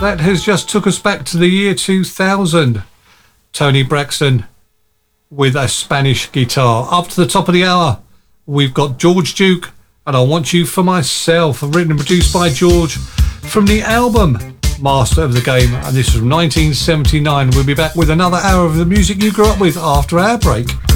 That has just took us back to the year 2000. Tony Braxton with a Spanish guitar. Up to the top of the hour, we've got George Duke and I Want You For Myself, written and produced by George from the album Master of the Game, and this was from 1979. We'll be back with another hour of the music you grew up with after our break.